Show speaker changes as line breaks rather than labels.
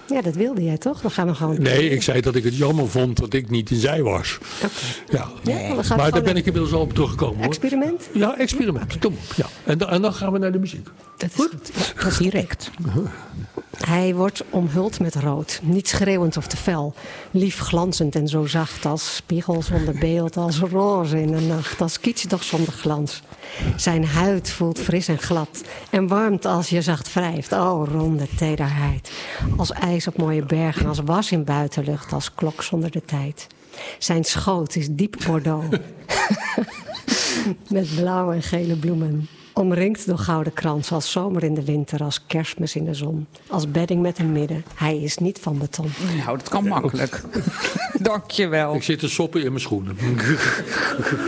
Ja, dat wilde jij toch? Dan gaan we gewoon...
Nee, ik zei dat ik het jammer vond dat ik niet in zij was.
Okay.
Ja.
Dan gaan
Maar
we
daar ben ik inmiddels al op teruggekomen. Hoor.
Experiment?
Ja, experiment. Kom op. Ja. En dan gaan we naar de muziek.
Dat is goed.
Dat is direct.
Hij wordt omhuld met rood, niet schreeuwend of te fel. Lief glanzend en zo zacht als spiegel zonder beeld, als roze in de nacht, als kitsch doch zonder glans. Zijn huid voelt fris en glad en warmt als je zacht wrijft. Oh, ronde tederheid. Als ijs op mooie bergen, als was in buitenlucht, als klok zonder de tijd. Zijn schoot is diep bordeaux. Met blauwe en gele bloemen. Omringd door gouden krans, als zomer in de winter, als kerstmis in de zon. Als bedding met een midden. Hij is niet van beton.
Nou, dat kan makkelijk. Dank je wel.
Ik zit te soppen in mijn schoenen.